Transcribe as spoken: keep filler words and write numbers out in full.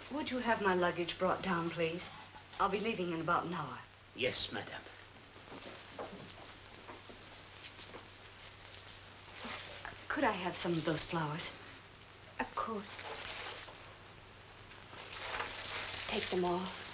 would you have my luggage brought down, please? I'll be leaving in about an hour. Yes, madame. Could I have some of those flowers? Of course. Take them all.